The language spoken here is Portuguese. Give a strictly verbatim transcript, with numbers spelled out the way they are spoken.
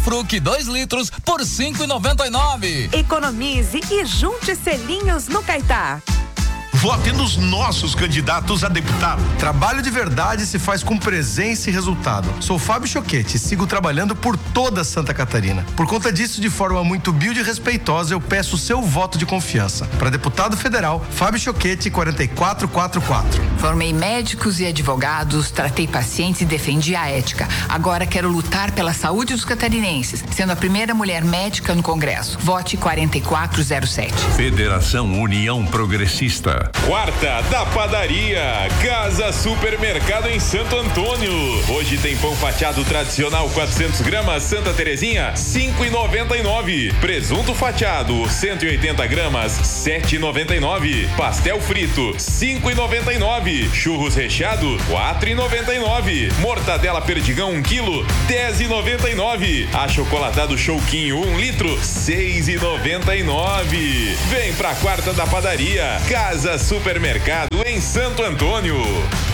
Fruc dois litros por cinco e noventa e nove. Economize e junte selinhos no Caetá. Vote nos nossos candidatos a deputado. Trabalho de verdade se faz com presença e resultado. Sou Fábio Choquete e sigo trabalhando por toda Santa Catarina. Por conta disso, de forma muito humilde e respeitosa, eu peço o seu voto de confiança. Para deputado federal, Fábio Choquete, quatro quatro quatro quatro. Formei médicos e advogados, tratei pacientes e defendi a ética. Agora quero lutar pela saúde dos catarinenses, sendo a primeira mulher médica no Congresso. Vote quatro quatro zero sete. Federação União Progressista. Quarta da Padaria, Casa Supermercado em Santo Antônio. Hoje tem pão fatiado tradicional quatrocentos gramas Santa Terezinha, cinco e noventa e nove. Presunto fatiado cento e oitenta gramas, sete e noventa e nove. Pastel frito, cinco e noventa e nove. Churros recheado, quatro e noventa e nove. Mortadela Perdigão um quilo, dez e noventa e nove. Achocolatado Chouquinho um litro, seis e noventa e nove. Vem pra Quarta da Padaria, Casa Supermercado em Santo Antônio.